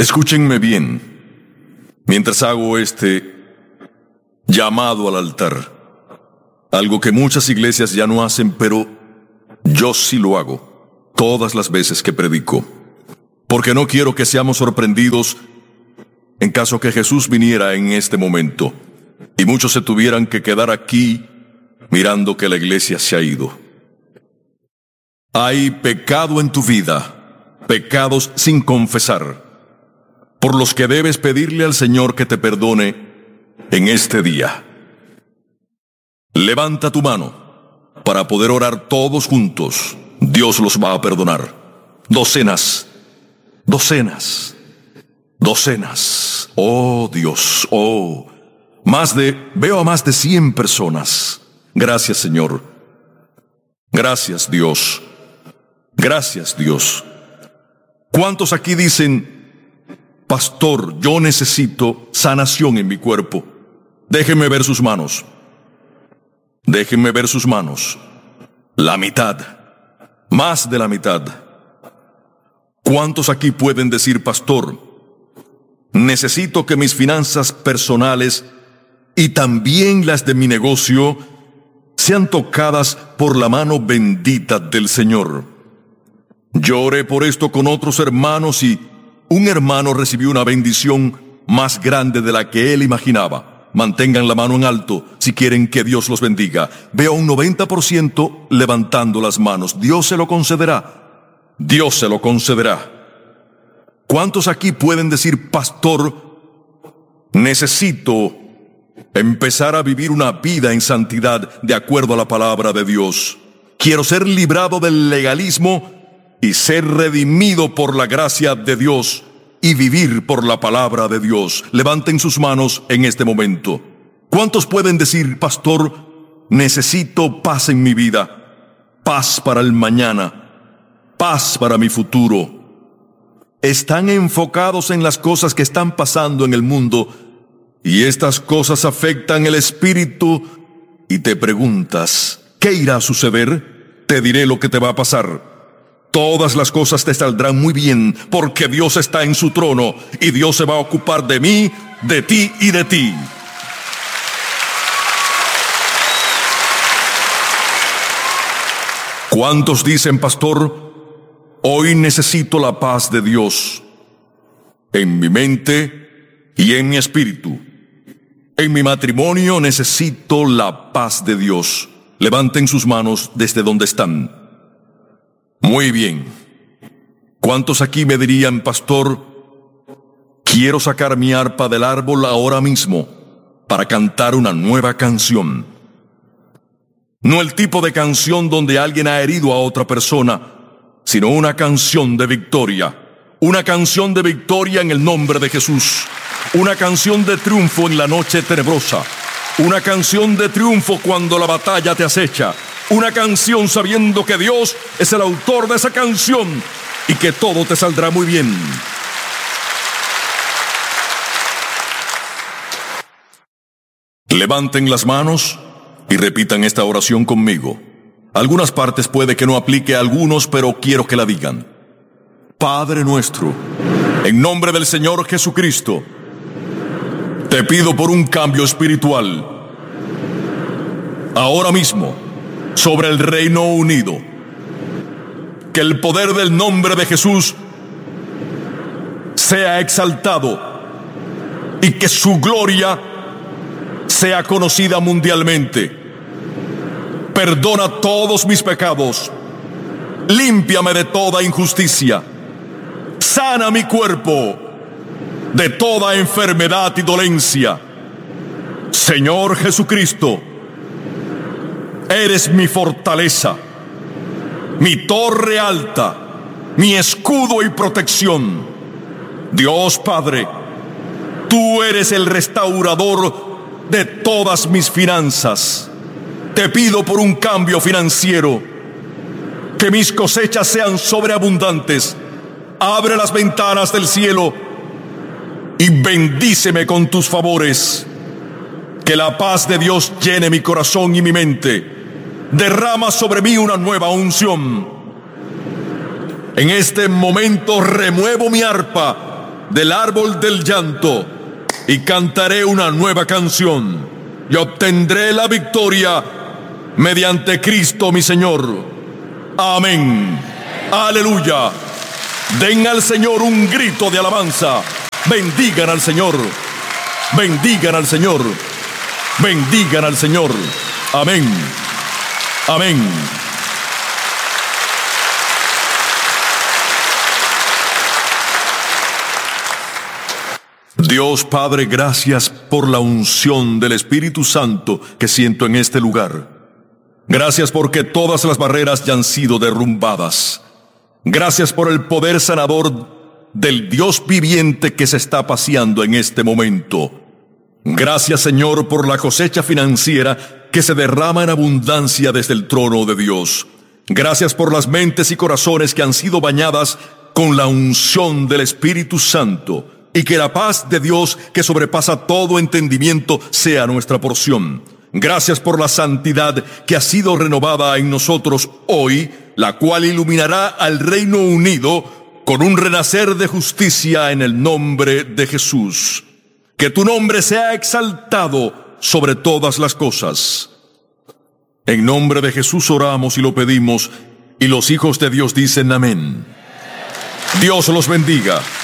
Escúchenme bien mientras hago este llamado al altar. Algo que muchas iglesias ya no hacen, pero yo sí lo hago todas las veces que predico. Porque no quiero que seamos sorprendidos en caso que Jesús viniera en este momento y muchos se tuvieran que quedar aquí mirando que la iglesia se ha ido. Hay pecado en tu vida, pecados sin confesar, por los que debes pedirle al Señor que te perdone en este día. Levanta tu mano para poder orar todos juntos. Dios los va a perdonar. Docenas. Oh Dios, veo a más de 100 personas. Gracias, Señor. Gracias, Dios. Gracias, Dios. ¿Cuántos aquí dicen: pastor, yo necesito sanación en mi cuerpo? Déjenme ver sus manos. Déjenme ver sus manos. La mitad. Más de la mitad. ¿Cuántos aquí pueden decir: pastor, necesito que mis finanzas personales y también las de mi negocio sean tocadas por la mano bendita del Señor? Yo oré por esto con otros hermanos y un hermano recibió una bendición más grande de la que él imaginaba. Mantengan la mano en alto si quieren que Dios los bendiga. Veo un 90% levantando las manos. Dios se lo concederá. Dios se lo concederá. ¿Cuántos aquí pueden decir: pastor, necesito empezar a vivir una vida en santidad de acuerdo a la palabra de Dios? Quiero ser librado del legalismo y ser redimido por la gracia de Dios y vivir por la palabra de Dios. Levanten sus manos en este momento. ¿Cuántos pueden decir: pastor, necesito paz en mi vida, paz para el mañana, paz para mi futuro? Están enfocados en las cosas que están pasando en el mundo y estas cosas afectan el espíritu y te preguntas: ¿qué irá a suceder? Te diré lo que te va a pasar. Todas las cosas te saldrán muy bien porque Dios está en su trono y Dios se va a ocupar de mí, de ti y de ti. ¿Cuántos dicen: pastor, hoy necesito la paz de Dios en mi mente y en mi espíritu? En mi matrimonio necesito la paz de Dios. Levanten sus manos desde donde están. Muy bien. ¿Cuántos aquí me dirían: pastor, quiero sacar mi arpa del árbol ahora mismo para cantar una nueva canción? No el tipo de canción donde alguien ha herido a otra persona, sino una canción de victoria. Una canción de victoria en el nombre de Jesús. Una canción de triunfo en la noche tenebrosa. Una canción de triunfo cuando la batalla te acecha. Una canción sabiendo que Dios es el autor de esa canción y que todo te saldrá muy bien. Levanten las manos y repitan esta oración conmigo. Algunas partes puede que no aplique a algunos, pero quiero que la digan. Padre nuestro, en nombre del Señor Jesucristo, te pido por un cambio espiritual. Ahora mismo, sobre el Reino Unido, que el poder del nombre de Jesús sea exaltado y que su gloria sea conocida mundialmente. Perdona todos mis pecados, límpiame de toda injusticia, sana mi cuerpo de toda enfermedad y dolencia. Señor Jesucristo, eres mi fortaleza, mi torre alta, mi escudo y protección. Dios Padre, tú eres el restaurador de todas mis finanzas. Te pido por un cambio financiero, que mis cosechas sean sobreabundantes. Abre las ventanas del cielo y bendíceme con tus favores. Que la paz de Dios llene mi corazón y mi mente. Derrama sobre mí una nueva unción. En este momento remuevo mi arpa del árbol del llanto y cantaré una nueva canción y obtendré la victoria mediante Cristo mi Señor. Amén. Aleluya. Den al Señor un grito de alabanza. Bendigan al Señor. Bendigan al Señor. Bendigan al Señor. Amén. Amén. Dios Padre, gracias por la unción del Espíritu Santo que siento en este lugar. Gracias porque todas las barreras ya han sido derrumbadas. Gracias por el poder sanador del Dios viviente que se está paseando en este momento. Gracias, Señor, por la cosecha financiera que se derrama en abundancia desde el trono de Dios. Gracias por las mentes y corazones que han sido bañadas con la unción del Espíritu Santo, y que la paz de Dios, que sobrepasa todo entendimiento, sea nuestra porción. Gracias por la santidad que ha sido renovada en nosotros hoy, la cual iluminará al Reino Unido con un renacer de justicia en el nombre de Jesús. Que tu nombre sea exaltado sobre todas las cosas. En nombre de Jesús oramos y lo pedimos, y los hijos de Dios dicen amén. Dios los bendiga.